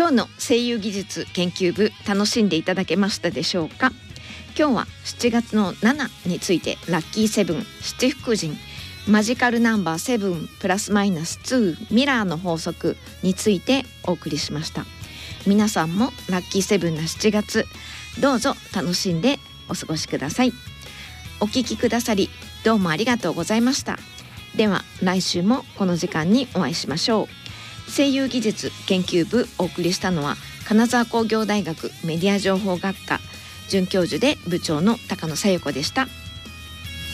今日の声優技術研究部楽しんでいただけましたでしょうか。今日は7月の7についてラッキーセブン七福神マジカルナンバー7プラスマイナス2ミラーの法則についてお送りしました。皆さんもラッキーセブンな7月どうぞ楽しんでお過ごしください。お聞きくださりどうもありがとうございました。では来週もこの時間にお会いしましょう。声優技術研究部お送りしたのは金沢工業大学メディア情報学科准教授で部長の高野紗友子でした。